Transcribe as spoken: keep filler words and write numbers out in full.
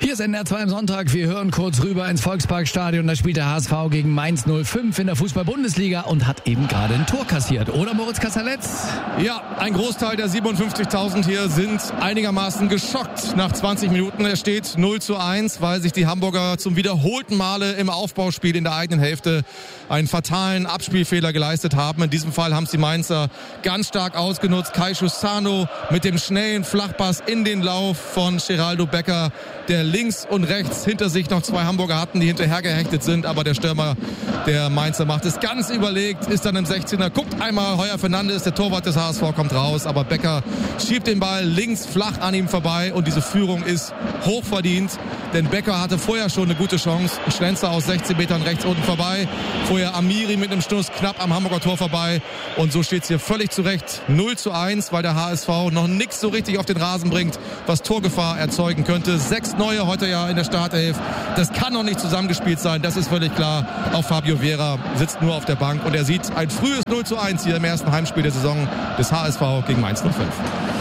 Hier ist N D R zwei am Sonntag. Wir hören kurz rüber ins Volksparkstadion. Da spielt der H S V gegen Mainz null fünf in der Fußball-Bundesliga und hat eben gerade ein Tor kassiert. Oder, Moritz Kasserletz? Ja, ein Großteil der siebenundfünfzigtausend hier sind einigermaßen geschockt nach zwanzig Minuten. Es steht null zu eins, weil sich die Hamburger zum wiederholten Male im Aufbauspiel in der eigenen Hälfte einen fatalen Abspielfehler geleistet haben. In diesem Fall haben es die Mainzer ganz stark ausgenutzt. Kai Schussano mit dem schnellen Flachpass in den Lauf von Geraldo Becker, der links und rechts hinter sich noch zwei Hamburger hatten, die hinterhergehechtet sind. Aber der Stürmer der Mainzer macht es ganz überlegt, ist dann im sechzehner, guckt einmal Heuer Fernandes, der Torwart des H S V, kommt raus. Aber Becker schiebt den Ball links flach an ihm vorbei und diese Führung ist hochverdient. Denn Becker hatte vorher schon eine gute Chance. Ein Schlenzer aus sechzehn Metern rechts unten vorbei. Vorher Amiri mit einem Stoß knapp am Hamburger Tor vorbei. Und so steht es hier völlig zurecht. null zu eins, weil der H S V noch nichts so richtig auf den Rasen bringt, was Torgefahr erzeugen könnte. Sechs neue heute ja in der Startelf. Das kann noch nicht zusammengespielt sein. Das ist völlig klar. Auch Fabio Vera sitzt nur auf der Bank. Und er sieht ein frühes null zu eins hier im ersten Heimspiel der Saison des H S V gegen Mainz null fünf.